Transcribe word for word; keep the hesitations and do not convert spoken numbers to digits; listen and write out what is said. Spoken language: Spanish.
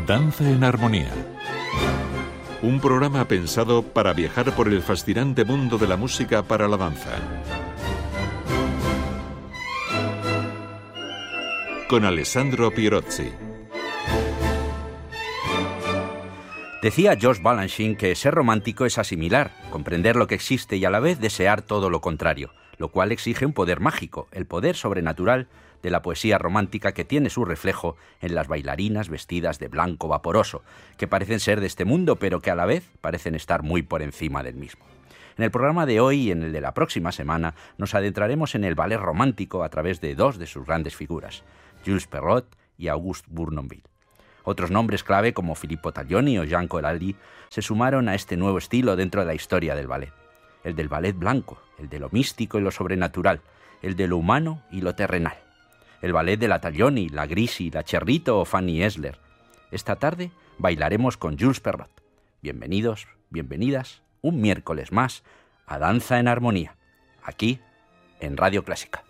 Danza en Armonía. Un programa pensado para viajar por el fascinante mundo de la música para la danza. Con Alessandro Pierozzi. Decía George Balanchine que ser romántico es asimilar, comprender lo que existe y a la vez desear todo lo contrario, lo cual exige un poder mágico, el poder sobrenatural de la poesía romántica que tiene su reflejo en las bailarinas vestidas de blanco vaporoso, que parecen ser de este mundo, pero que a la vez parecen estar muy por encima del mismo. En el programa de hoy y en el de la próxima semana nos adentraremos en el ballet romántico a través de dos de sus grandes figuras, Jules Perrot y Auguste Bournonville. Otros nombres clave como Filippo Taglioni o Jean Coralli se sumaron a este nuevo estilo dentro de la historia del ballet. El del ballet blanco, el de lo místico y lo sobrenatural, el de lo humano y lo terrenal. El ballet de la Taglioni, la Grisi, la Cerrito o Fanny Esler. Esta tarde bailaremos con Jules Perrot. Bienvenidos, bienvenidas, un miércoles más a Danza en Armonía, aquí en Radio Clásica.